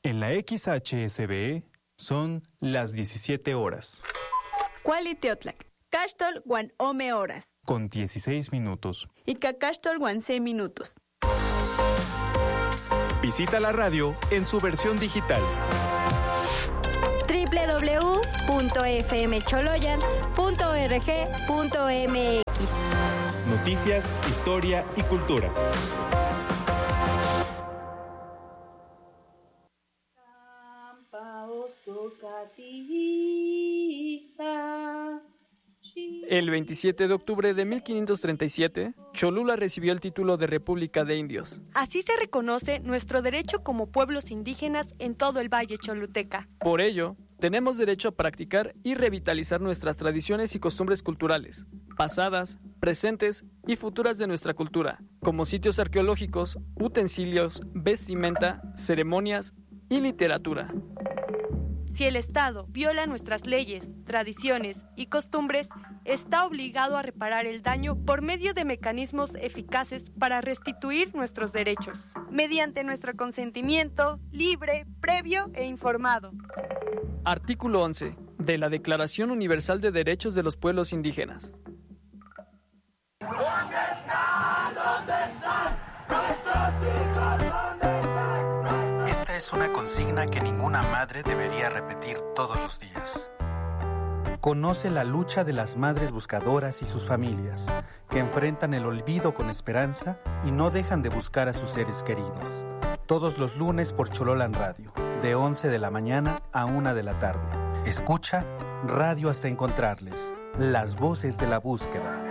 En la XHSBE son las 17 horas. Cualiteotlac. Cachtol guan ome horas. Con 16 minutos. Y cacachtol guan 6 minutos. Visita la radio en su versión digital. www.fmcholoyan.org.mx. Noticias, historia y cultura. El 27 de octubre de 1537, Cholula recibió el título de República de Indios. Así se reconoce nuestro derecho como pueblos indígenas en todo el Valle Choluteca. Por ello, tenemos derecho a practicar y revitalizar nuestras tradiciones y costumbres culturales, pasadas, presentes y futuras de nuestra cultura, como sitios arqueológicos, utensilios, vestimenta, ceremonias y literatura. Si el Estado viola nuestras leyes, tradiciones y costumbres, está obligado a reparar el daño por medio de mecanismos eficaces para restituir nuestros derechos, mediante nuestro consentimiento libre, previo e informado. Artículo 11 de la Declaración Universal de Derechos de los Pueblos Indígenas. ¿Dónde están? ¿Dónde están nuestros hijos? ¿Dónde están? Esta es una consigna que ninguna madre debería repetir todos los días. Conoce la lucha de las madres buscadoras y sus familias, que enfrentan el olvido con esperanza y no dejan de buscar a sus seres queridos. Todos los lunes por Chololan Radio, de 11 de la mañana a 1 de la tarde. Escucha Radio hasta encontrarles, las voces de la búsqueda.